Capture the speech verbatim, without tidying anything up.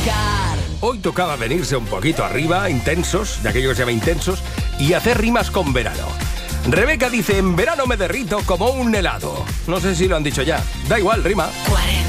Hoy tocaba venirse un poquito arriba, intensos, de aquello que se llama intensos, y hacer rimas con verano. Rebeca dice, en verano me derrito como un helado. No sé si lo han dicho ya. Da igual, rima. cuarenta.